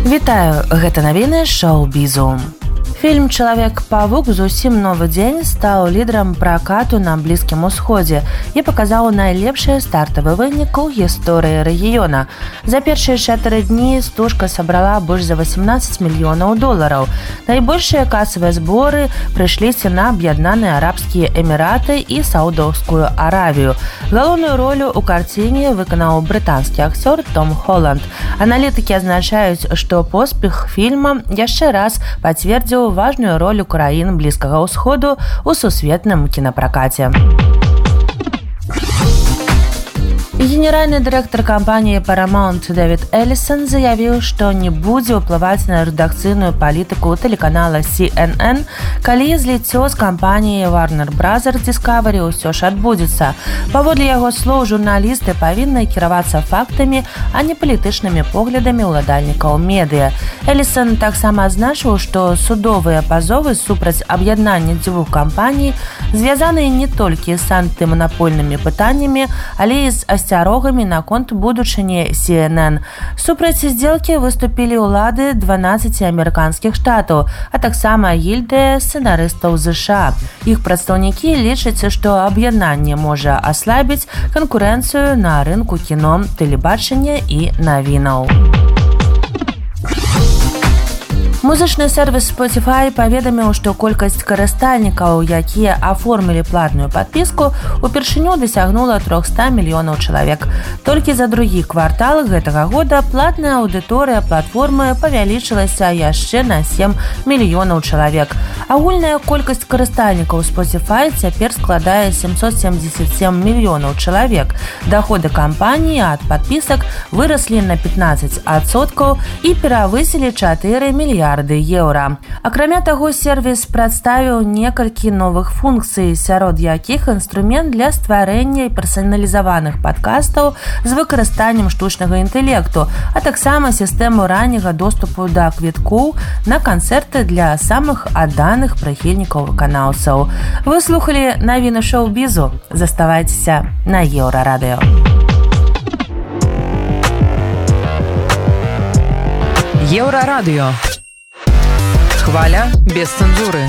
Вітаю, гэта навіны шоу-бізу. Фільм «Чалавек-павук. Зусім новы дзень» стаў лідарам пракату на Блізкім Усходзе і паказаў найлепшы стартавы вынік у гісторыі рэгіёна. За першыя 4 дні стужка сабрала больш за $18 мільёнаў. Найбольшыя касавыя зборы прыйшліся на Аб'яднаныя Арабскія Эміраты і Саудаўскую Аравію. Галоўную ролю ў карціне выканаў брытанскі акцёр Том Холланд. Аналітыкі адзначаюць, што поспех фільма яшчэ раз пацвердзіў важную роль краін Блізкага ўсходу ў сусветным кінапракаце. Генеральны дырэктар кампаніі Paramount Дэвід Эллісон заявіў, што не будзе ўплываць на рэдакцыйную палітыку тэлеканала CNN, калі зліццё з кампаніяй Warner Bros. Discovery ўсё ж адбудзецца. Паводле яго слоў, журналісты павінны кіравацца фактамі, а не палітычнымі поглядамі ўладальнікаў медыа. Эллісон таксама адзначыў, што судовыя пазовы супраць аб'яднання дзвюх кампаній звязаныя не толькі з антыманапольнымі пытаннямі, але і з асцярогамі наконт будучыні CNN. Супраць здзелкі выступілі ўлады 12 амерыканскіх штатаў, а таксама гільдыя сцэнарыстаў ЗША. Іх прадстаўнікі лічаць, што аб'яднанне можа аслабіць канкурэнцыю на рынку кіно, тэлебачання і навінаў. Музычны сервіс Spotify паведаміў, што колькасць карыстальнікаў, якія аформілі платную падпіску, упершыню дасягнула 300 мільёнаў чалавек. Толькі за другі квартал гэтага года платная аўдыторыя платформы павялічылася яшчэ на 7 мільёнаў чалавек. Агульная колькасць карыстальнікаў Spotify цяпер складае 777 мільёнаў чалавек. Даходы кампаніі ад падпісак выраслі на 15% і перавысілі 4 мільярды еўра. Акрамя таго, сервіс прадставіў некалькі новых функцый, сярод якіх інструмент для стварэння персаналізаваных падкастаў з выкарыстаннем штучнага інтэлекту, а таксама сістэму ранняга доступу да квіткоў на канцэрты для самых адданых прыхільнікаў выканаўцаў. Вы слухалі навіны шоу-бізу. Заставайцеся на Еўрарадыё. Еўрарадыё. Хваля без цэнзуры.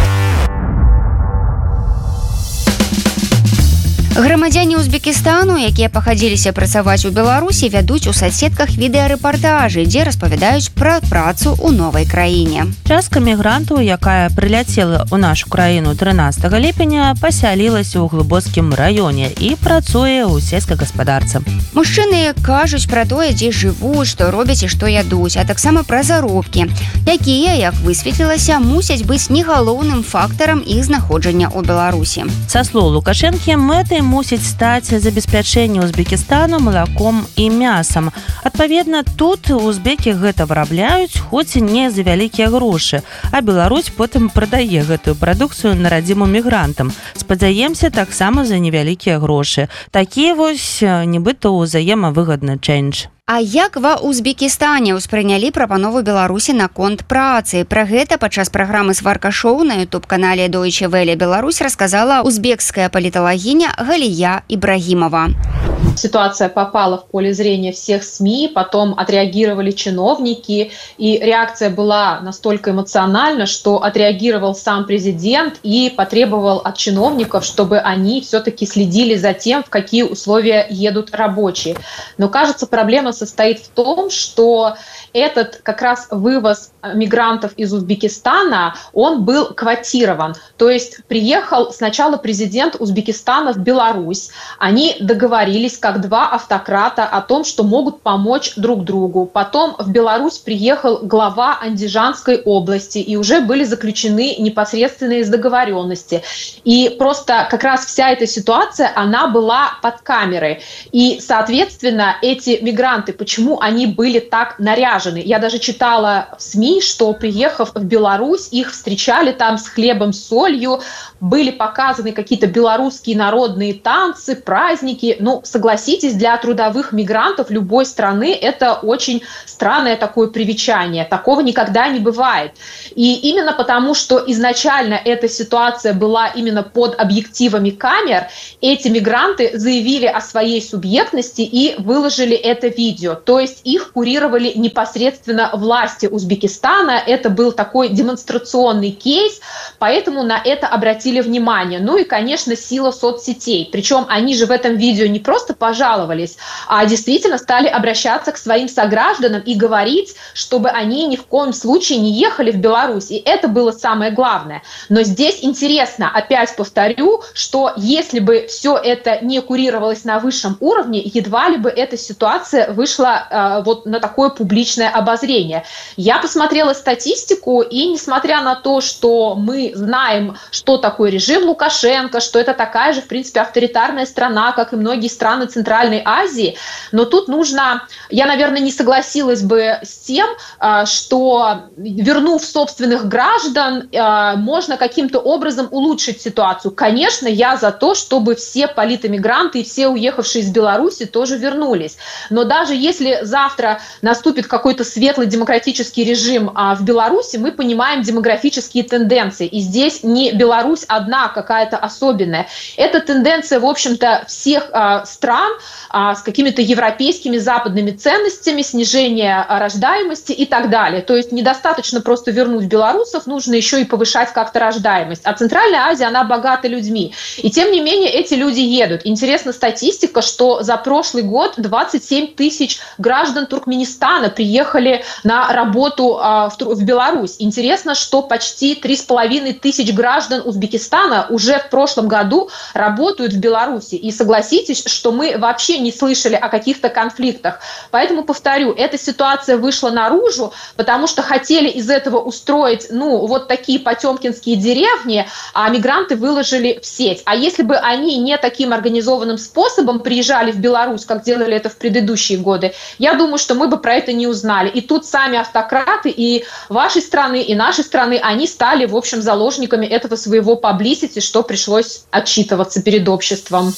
Грамадзяне Узбекістану, якія пахадзіліся працаваць у Беларусі, вядуць у соцсетках відэарэпартажы, дзе распавядаюць пра працу ў новай краіне. Частка мігрантаў, якая прыляцела ў нашу краіну 13 ліпеня, пасялілася ў Глыбоцкім раёне і працуе ў сельскай гаспадарцы. Мужчыны кажуць пра тое, дзе жывуць, што робяць і што ядуць, а таксама пра заробкі, якія, як высветлілася, мусяць быць не галоўным фактарам іх знаходжання ў Беларусі. Са слоў Лукашэнкі, мэтай мусіць стаць забеспячэнне Узбекістану малаком і мясам. Адпаведна, тут узбекі гэта вырабляюць, хоць не за вялікія грошы, а Беларусь потым прадае гэтую прадукцыю нарадзімым мігрантам. Спадзяемся, таксама за невялікія грошы. Такія вось нібыта ўзаемавыгадны чэндж. А як ва Узбекістане ўспрынялі прапанову Беларусі наконт працы? Пра гэта падчас праграмы «Сварка-шоу» на YouTube-канале Deutsche Welle Беларусь рассказала узбекская политологиня Галия Ибрагимова. Ситуация попала в поле зрения всех СМИ, потом отреагировали чиновники, и реакция была настолько эмоциональна, что отреагировал сам президент и потребовал от чиновников, чтобы они все-таки следили за тем, в какие условия едут рабочие. Но, кажется, проблема состоит в том, что этот как раз вывоз мигрантов из Узбекистана, он был квотирован. То есть приехал сначала президент Узбекистана в Беларусь, они договорились как два автократа о том, что могут помочь друг другу. Потом в Беларусь приехал глава Андижанской области, и уже были заключены непосредственные договоренности. И просто как раз вся эта ситуация, она была под камерой. И, соответственно, эти мигранты, почему они были так наряжены? Я даже читала в СМИ, что, приехав в Беларусь, их встречали там с хлебом, с солью, были показаны какие-то белорусские народные танцы, праздники. Ну, согласитесь, для трудовых мигрантов любой страны это очень странное такое привечание. Такого никогда не бывает. И именно потому, что изначально эта ситуация была именно под объективами камер, эти мигранты заявили о своей субъектности и выложили это видео. То есть их курировали непосредственно власти Узбекистана. Это был такой демонстрационный кейс, поэтому на это обратили внимание. Ну и, конечно, сила соцсетей. Причем они же в этом видео не просто пожаловались, а действительно стали обращаться к своим согражданам и говорить, чтобы они ни в коем случае не ехали в Беларусь. И это было самое главное. Но здесь интересно, опять повторю, что если бы все это не курировалось на высшем уровне, едва ли бы эта ситуация вышла вот на такое публичное обозрение. Я посмотрела статистику, и несмотря на то, что мы знаем, что такое режим Лукашенко, что это такая же, в принципе, авторитарная страна, как и многие страны Центральной Азии, но тут нужно, я, наверное, не согласилась бы с тем, что, вернув собственных граждан, можно каким-то образом улучшить ситуацию. Конечно, я за то, чтобы все политэмигранты и все уехавшие из Беларуси тоже вернулись. Но даже если завтра наступит какой-то светлый демократический режим в Беларуси, мы понимаем демографические тенденции. И здесь не Беларусь одна какая-то особенная. Это тенденция, в общем-то, всех стран с какими-то европейскими западными ценностями, снижение рождаемости и так далее. То есть недостаточно просто вернуть белорусов, нужно еще и повышать как-то рождаемость. А Центральная Азия, она богата людьми. И тем не менее эти люди едут. Интересна статистика, что за прошлый год 27 тысяч граждан Туркменистана приехали на работу в Беларусь. Интересно, что почти 3,5 тысяч граждан Узбекистана уже в прошлом году работают в Беларуси. И согласитесь, что мы вообще не слышали о каких-то конфликтах. Поэтому, повторю, эта ситуация вышла наружу, потому что хотели из этого устроить, вот такие потемкинские деревни, а мигранты выложили в сеть. А если бы они не таким организованным способом приезжали в Беларусь, как делали это в предыдущие годы, я думаю, что мы бы про это не узнали. И тут сами автократы и вашей страны, и нашей страны, они стали, в общем, заложниками этого своего паблисити, что пришлось отчитываться перед обществом.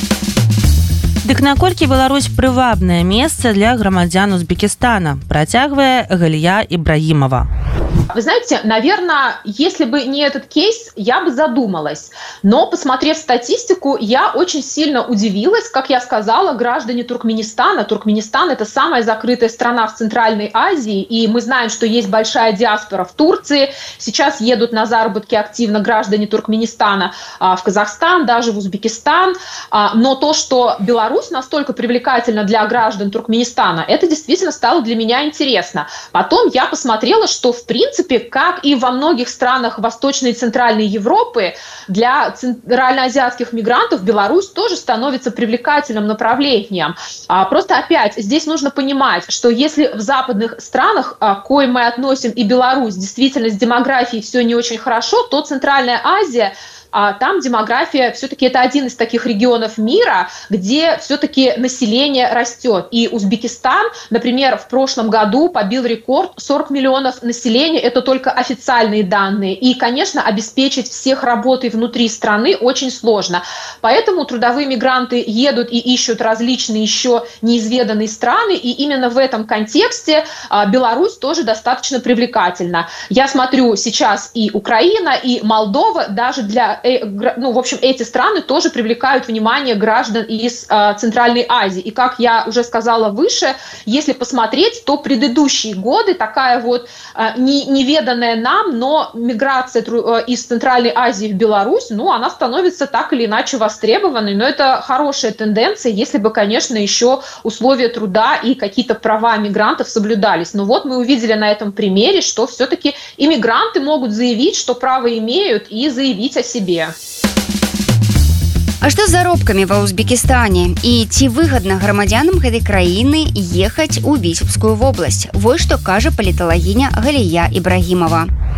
Дык наколькі Беларусь прывабнае месца для грамадзян Узбекистана, працягвае Галия Ибрагимова. Вы знаете, наверное, если бы не этот кейс, я бы задумалась. Но, посмотрев статистику, я очень сильно удивилась. Как я сказала, граждане Туркменистана. Туркменистан – это самая закрытая страна в Центральной Азии. И мы знаем, что есть большая диаспора в Турции. Сейчас едут на заработки активно граждане Туркменистана в Казахстан, даже в Узбекистан. Но то, что Беларусь настолько привлекательна для граждан Туркменистана, это действительно стало для меня интересно. Потом я посмотрела, что, в принципе, как и во многих странах Восточной и Центральной Европы, для центральноазиатских мигрантов Беларусь тоже становится привлекательным направлением. Просто опять здесь нужно понимать, что если в западных странах, к коим мы относим и Беларусь, действительно с демографией все не очень хорошо, то Центральная Азия, там демография все-таки это один из таких регионов мира, где все-таки население растет. И Узбекистан, например, в прошлом году побил рекорд 40 миллионов населения, это только официальные данные. И, конечно, обеспечить всех работой внутри страны очень сложно. Поэтому трудовые мигранты едут и ищут различные еще неизведанные страны, и именно в этом контексте Беларусь тоже достаточно привлекательна. Я смотрю сейчас и Украина, и Молдова, даже для в общем, эти страны тоже привлекают внимание граждан из Центральной Азии. И как я уже сказала выше, если посмотреть, то предыдущие годы такая вот неведанная нам, но миграция из Центральной Азии в Беларусь, она становится так или иначе востребованной. Но это хорошая тенденция, если бы, конечно, еще условия труда и какие-то права мигрантов соблюдались. Но вот мы увидели на этом примере, что все-таки иммигранты могут заявить, что право имеют, и заявить о себе. А што з заробкамі ва Узбекістане і ці выгадна грамадзянам гэтай краіны ехаць у Віцебскую вобласць? Вось што кажа паліталагіня Галия Ибрагимова.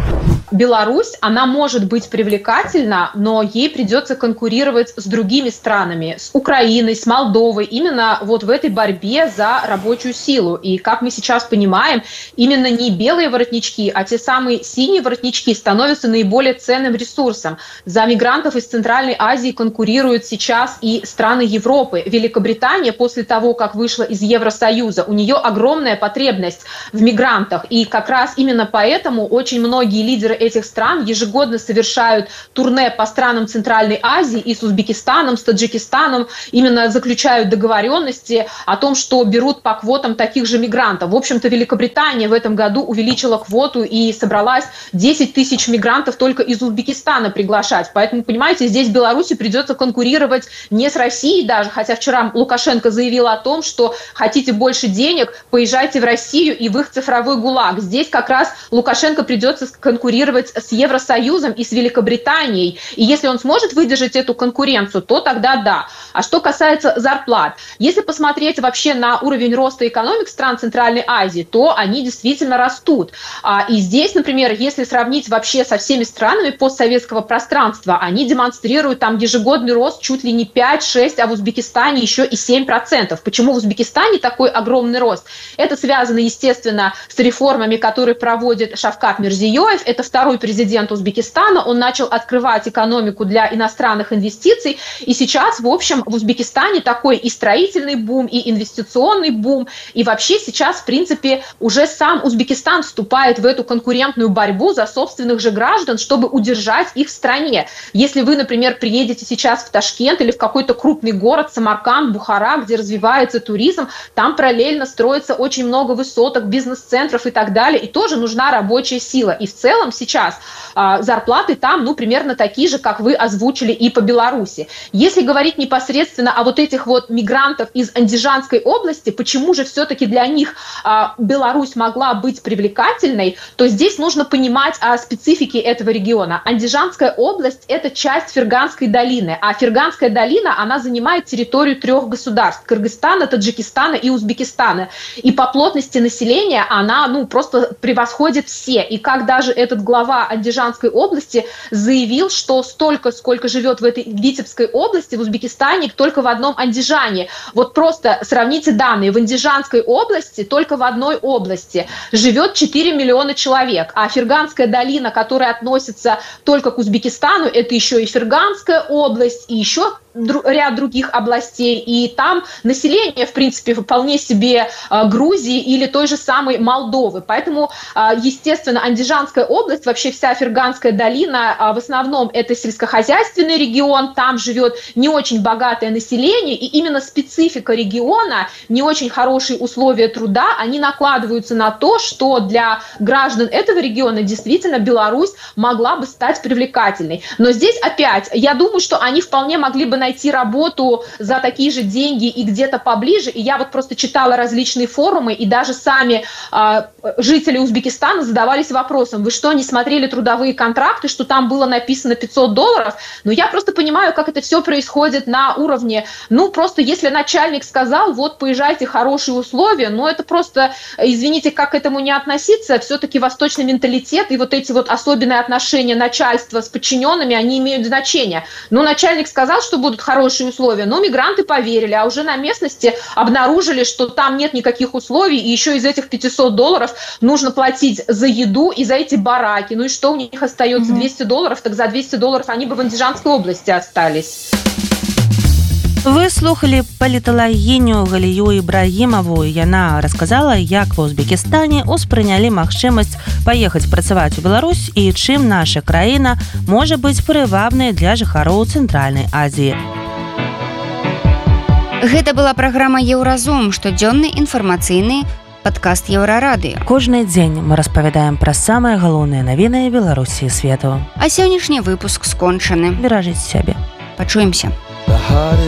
Беларусь, она может быть привлекательна, но ей придется конкурировать с другими странами, с Украиной, с Молдовой, именно вот в этой борьбе за рабочую силу. И как мы сейчас понимаем, именно не белые воротнички, а те самые синие воротнички становятся наиболее ценным ресурсом. За мигрантов из Центральной Азии конкурируют сейчас и страны Европы. Великобритания после того, как вышла из Евросоюза, у нее огромная потребность в мигрантах. И как раз именно поэтому очень многие лидеры этих стран ежегодно совершают турне по странам Центральной Азии и с Узбекистаном, с Таджикистаном, именно заключают договоренности о том, что берут по квотам таких же мигрантов. В общем-то, Великобритания в этом году увеличила квоту и собралась 10 тысяч мигрантов только из Узбекистана приглашать. Поэтому, понимаете, здесь Беларуси придется конкурировать не с Россией даже, хотя вчера Лукашенко заявил о том, что хотите больше денег, поезжайте в Россию и в их цифровой ГУЛАГ. Здесь как раз Лукашенко придется конкурировать с Евросоюзом и с Великобританией. И если он сможет выдержать эту конкуренцию, то тогда да. А что касается зарплат, если посмотреть вообще на уровень роста экономик стран Центральной Азии, то они действительно растут. И здесь, например, если сравнить вообще со всеми странами постсоветского пространства, они демонстрируют там ежегодный рост чуть ли не 5-6, а в Узбекистане еще и 7%. Почему в Узбекистане такой огромный рост? Это связано, естественно, с реформами, которые проводит Шавкат Мирзиёев. Это второй президент Узбекистана. Он начал открывать экономику для иностранных инвестиций. И сейчас, в общем, в Узбекистане такой и строительный бум, и инвестиционный бум. И вообще сейчас, в принципе, уже сам Узбекистан вступает в эту конкурентную борьбу за собственных же граждан, чтобы удержать их в стране. Если вы, например, приедете сейчас в Ташкент или в какой-то крупный город, Самарканд, Бухара, где развивается туризм, там параллельно строится очень много высоток, бизнес-центров и так далее, и тоже нужна рабочая сила. И в целом сейчас зарплаты там, примерно такие же, как вы озвучили и по Беларуси. Если говорить непосредственно о вот этих вот мигрантов из Андижанской области, почему же все-таки для них Беларусь могла быть привлекательной, то здесь нужно понимать о специфике этого региона. Андижанская область – это часть Ферганской долины, а Ферганская долина, она занимает территорию 3 государств – Кыргызстана, Таджикистана и Узбекистана. И по плотности населения она, просто превосходит все. И как даже этот глава Андижанской области заявил, что столько, сколько живет в этой Витебской области, в Узбекистане, только в одном Андижане. Вот просто сравните данные. В Андижанской области, только в одной области, живет 4 миллиона человек. А Ферганская долина, которая относится только к Узбекистану, это еще и Ферганская область, и еще ряд других областей, и там население, в принципе, вполне себе Грузии или той же самой Молдовы. Поэтому, естественно, Андижанская область, вообще вся Ферганская долина, в основном это сельскохозяйственный регион, там живет не очень богатое население, и именно специфика региона, не очень хорошие условия труда, они накладываются на то, что для граждан этого региона действительно Беларусь могла бы стать привлекательной. Но здесь опять, я думаю, что они вполне могли бы найти работу за такие же деньги и где-то поближе. И я вот просто читала различные форумы, и даже сами жители Узбекистана задавались вопросом: вы что, не смотрели трудовые контракты, что там было написано $500? Но я просто понимаю, как это все происходит на уровне, просто если начальник сказал, вот, поезжайте, хорошие условия, это просто, извините, как к этому не относиться, все-таки восточный менталитет и вот эти вот особенные отношения начальства с подчиненными, они имеют значение. Начальник сказал, что будут хорошие условия, но мигранты поверили, а уже на местности обнаружили, что там нет никаких условий, и еще из этих $500 нужно платить за еду и за эти бараки. И что у них остается? $200, так за $200 они бы в Андижанской области остались. Вы слухали паліталагіню Галію Ібрагімаву. Яна расказала, як ва Узбекістане успрынялі магчымасць паехаць працаваць у Беларусь і чым наша краіна можа быць прывабнай для жыхароў Цэнтральнай Азіі. Гэта была праграма «Еўразум», штодзённы інфармацыйны падкаст Еўрарадыё. Кожны дзень мы распавядаем пра самыя галоўныя навіны Беларусі і свету. А сённяшні выпуск скончаны. Беражыце сябе. Пачуемся.